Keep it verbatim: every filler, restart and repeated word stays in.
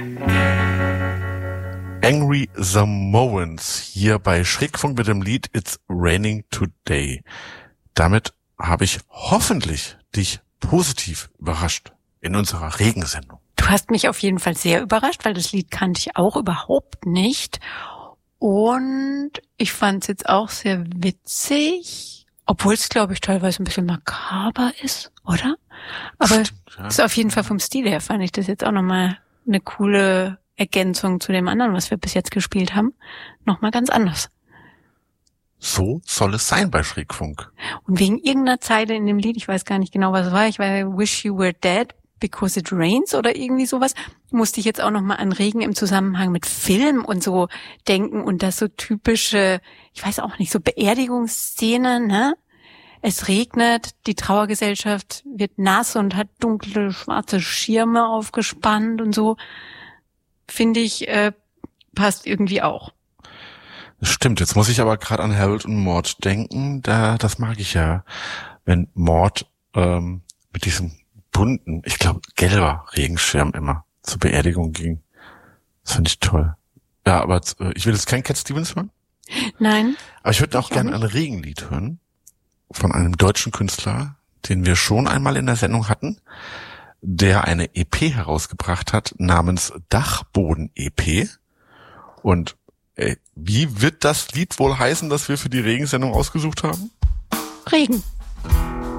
Angry Samoans hier bei Schrägfunk mit dem Lied It's Raining Today. Damit habe ich hoffentlich dich positiv überrascht in unserer Regensendung. Du hast mich auf jeden Fall sehr überrascht, weil das Lied kannte ich auch überhaupt nicht. Und ich fand es jetzt auch sehr witzig, obwohl es, glaube ich, teilweise ein bisschen makaber ist, oder? Aber Stimmt, ja. Ist auf jeden Fall vom Stil her, fand ich das jetzt auch nochmal eine coole Ergänzung zu dem anderen, was wir bis jetzt gespielt haben. Nochmal ganz anders. So soll es sein bei Schrägfunk. Und wegen irgendeiner Zeile in dem Lied, ich weiß gar nicht genau, was es war, ich war Wish You Were Dead Because It Rains oder irgendwie sowas, musste ich jetzt auch nochmal an Regen im Zusammenhang mit Film und so denken und das so typische, ich weiß auch nicht, so Beerdigungsszenen, ne? Es regnet, die Trauergesellschaft wird nass und hat dunkle, schwarze Schirme aufgespannt und so. Finde ich, äh, passt irgendwie auch. Stimmt, jetzt muss ich aber gerade an Harold und Maude denken. Da, das mag ich ja, wenn Maude ähm, mit diesem bunten, ich glaube gelber Regenschirm immer zur Beerdigung ging. Das finde ich toll. Ja, aber äh, ich will jetzt kein Cat Stevens hören. Nein. Aber ich würde auch gerne ein Regenlied hören von einem deutschen Künstler, den wir schon einmal in der Sendung hatten, der eine E P herausgebracht hat namens Dachboden-E P. Und ey, wie wird das Lied wohl heißen, das wir für die Regensendung ausgesucht haben? Regen.